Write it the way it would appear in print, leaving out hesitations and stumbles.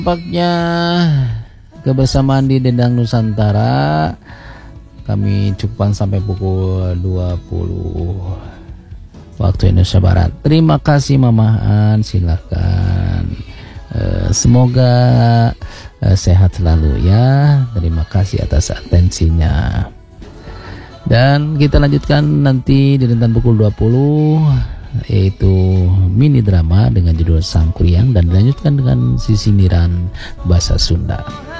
Tampaknya kebersamaan di Dendang Nusantara kami cukupkan sampai pukul 20 waktu Indonesia Barat. Terima kasih Mama An, silakan. Semoga sehat selalu ya. Terima kasih atas atensinya. Dan kita lanjutkan nanti di rentan pukul 20, yaitu mini drama dengan judul Sang Kuryang, dan dilanjutkan dengan sisi sindiran bahasa Sunda.